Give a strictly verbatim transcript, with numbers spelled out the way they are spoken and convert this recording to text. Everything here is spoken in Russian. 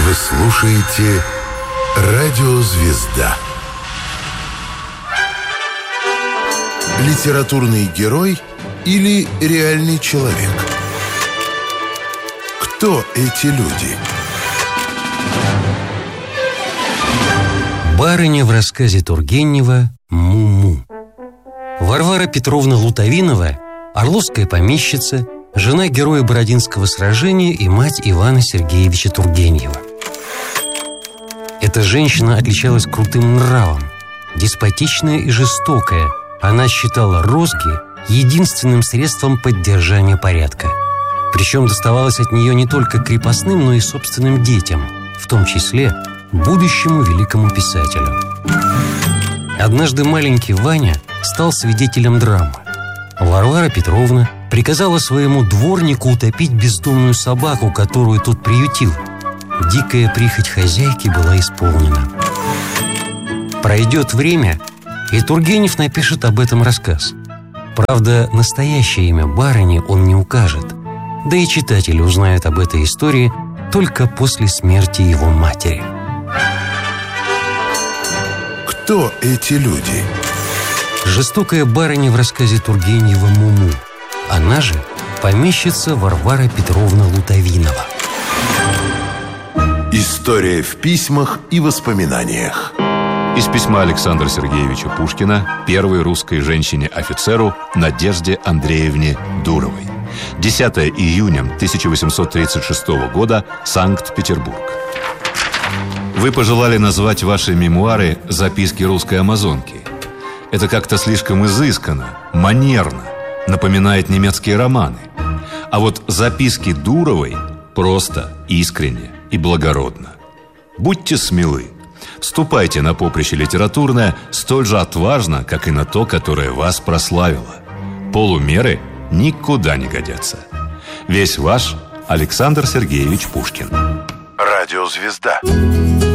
Вы слушаете «Радио Звезда». Литературный герой или реальный человек? Кто эти люди? Барыня в рассказе Тургенева «Му-му». Варвара Петровна Лутовинова, орловская помещица, жена героя Бородинского сражения и мать Ивана Сергеевича Тургенева. Эта женщина отличалась крутым нравом, деспотичная и жестокая. Она считала розги единственным средством поддержания порядка. Причем доставалось от нее не только крепостным, но и собственным детям, в том числе будущему великому писателю. Однажды маленький Ваня стал свидетелем драмы. Варвара Петровна приказала своему дворнику утопить бездомную собаку, которую тот приютил. Дикая прихоть хозяйки была исполнена. Пройдет время, и Тургенев напишет об этом рассказ. Правда, настоящее имя барыни он не укажет. Да и читатели узнают об этой истории только после смерти его матери. Кто эти люди? Жестокая барыня в рассказе Тургенева «Му-му». Она же помещица Варвара Петровна Лутовинова. История в письмах и воспоминаниях. Из письма Александра Сергеевича Пушкина первой русской женщине-офицеру Надежде Андреевне Дуровой. десятое июня тысяча восемьсот тридцать шестого года, Санкт-Петербург. Вы пожелали назвать ваши мемуары «Записки русской амазонки». Это как-то слишком изысканно, манерно, напоминает немецкие романы. А вот «Записки Дуровой» просто, искренне и благородно. Будьте смелы. Вступайте на поприще литературное столь же отважно, как и на то, которое вас прославило. Полумеры никуда не годятся. Весь ваш Александр Сергеевич Пушкин. Радио Звезда.